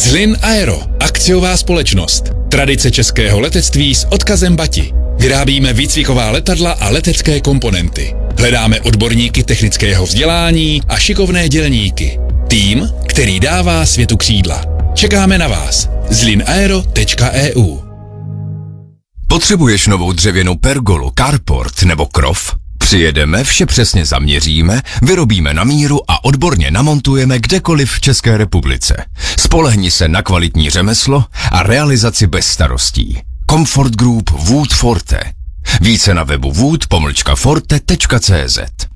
Zlin Aero, akciová společnost. Tradice českého letectví s odkazem Bati. Vyrábíme výcviková letadla a letecké komponenty. Hledáme odborníky technického vzdělání a šikovné dělníky. Tým, který dává světu křídla. Čekáme na vás. zlinaero.eu. Potřebuješ novou dřevěnou pergolu, carport nebo krov? Přijedeme, vše přesně zaměříme, vyrobíme na míru a odborně namontujeme kdekoliv v České republice. Spolehni se na kvalitní řemeslo a realizaci bez starostí. Comfort Group Wood Forte. Více na webu wood-forte.cz.